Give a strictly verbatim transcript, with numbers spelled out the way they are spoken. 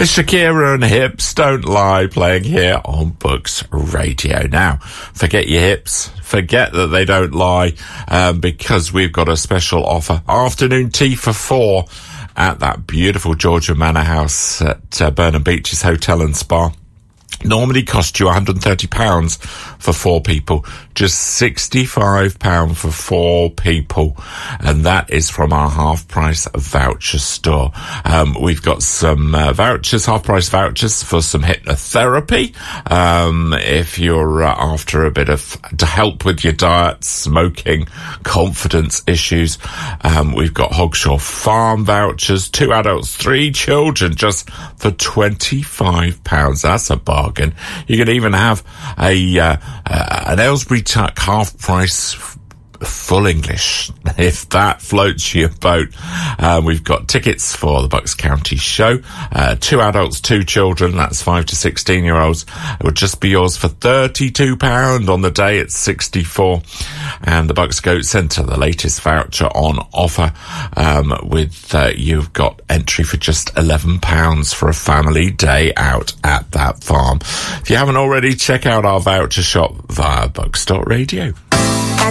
It's Shakira and Hips Don't Lie playing here on Books Radio. Now, forget your hips. Forget that they don't lie, um, because we've got a special offer. Afternoon tea for four at that beautiful Georgia Manor House at uh, Burnham Beaches Hotel and Spa. Normally cost you one hundred thirty pounds for four people, just sixty-five pounds for four people, and that is from our half-price voucher store. Um, we've got some uh, vouchers, half-price vouchers for some hypnotherapy, um, if you're uh, after a bit of to help with your diet, smoking, confidence issues. Um, we've got Hogshaw Farm vouchers, two adults, three children, just for twenty-five pounds. That's a bargain. You can even have a uh, uh, an Aylesbury Tuck half price f- full English, if that floats your boat. Uh, we've got tickets for the Bucks County show. Uh, two adults, two children, that's five to sixteen year olds. It would just be yours for thirty-two pounds on the day. It's sixty-four. And the Bucks Goat Centre, the latest voucher on offer, um, with, uh, you've got entry for just eleven pounds for a family day out at that farm. If you haven't already, check out our voucher shop via bucks dot radio.